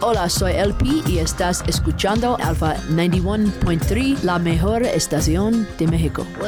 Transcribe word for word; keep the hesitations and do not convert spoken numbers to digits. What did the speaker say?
Hola, soy L P y estás escuchando Alpha noventa y uno punto tres, la mejor estación de México.